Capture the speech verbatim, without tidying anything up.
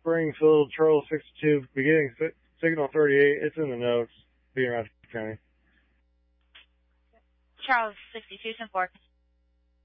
Springfield, Charles sixty-two, beginning si- signal thirty-eight. It's in the notes. Being around County. Charles sixty-two, ten four.